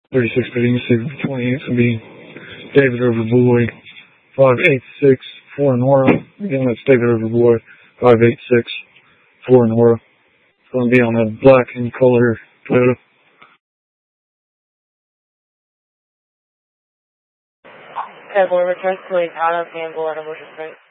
36 bidding, 28 will be David Overboy, 586, 4 Nora. Again, that's David Overboy, 586, 4 Nora. It's going to be on a black and color Toyota. Federal returns to out of Gamble at a motor strike.